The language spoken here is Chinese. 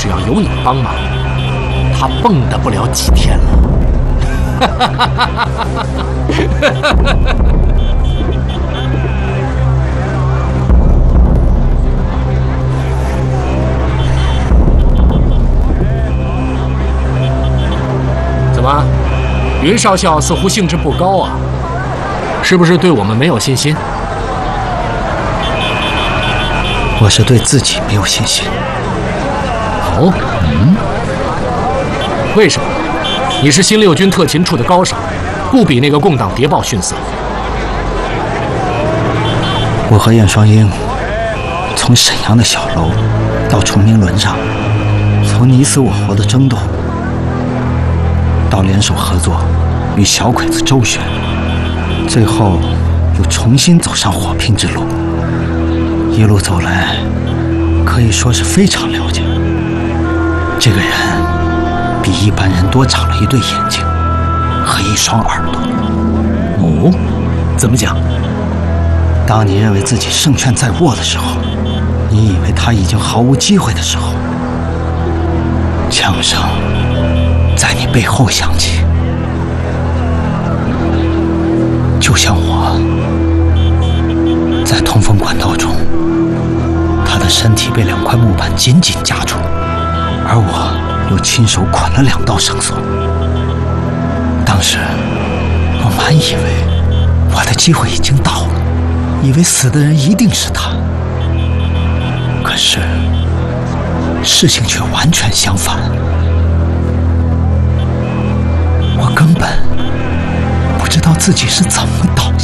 只要有你帮忙，他蹦跶不了几天了。怎么，云少校似乎兴致不高啊？是不是对我们没有信心？ 我是对自己没有信心。 哦，为什么？你是新六军特勤处的高手，不比那个共党谍报逊色。 我和燕双鹰从沈阳的小楼到崇明轮上，从你死我活的争斗，到联手合作与小鬼子周旋，最后又重新走上火拼之路。一路走来，可以说是非常了解。这个人比一般人多长了一对眼睛和一双耳朵。 哦，怎么讲？ 当你认为自己胜券在握的时候，你以为他已经毫无机会的时候，枪声在你背后响起，就像我在通风管道中，他的身体被2块木板紧紧夹住，而我又亲手捆了2道绳索。当时我满以为我的机会已经到了，以为死的人一定是他。可是事情却完全相反，我根本不知道自己是怎么倒下。